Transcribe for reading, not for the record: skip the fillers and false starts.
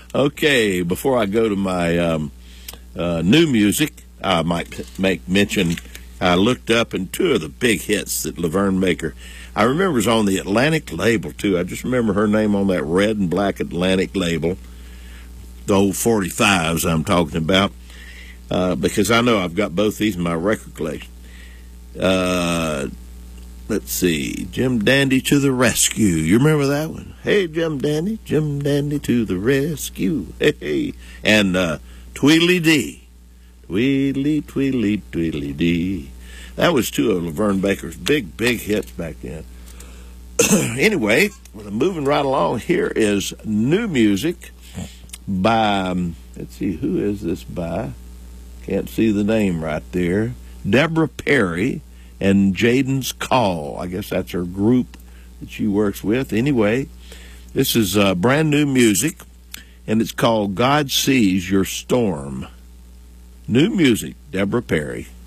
Okay, before I go to my new music, I might make mention I looked up and two of the big hits that Laverne Maker, I remember was on the Atlantic label too. I just remember her name on that red and black Atlantic label, the old 45s I'm talking about, because I know I've got both these in my record collection. Let's see, Jim Dandy to the rescue. You remember that one? Hey, Jim Dandy to the rescue. Hey, and Tweedledee. Tweedly, tweedly, tweedly dee. That was two of Laverne Baker's big hits back then. Anyway, moving right along, here is new music by, let's see, who is this by? Can't see the name right there. Deborah Perry and Jaden's Call. I guess that's her group that she works with. Anyway, this is brand new music, and it's called God Sees Your Storm. New music, Deborah Perry.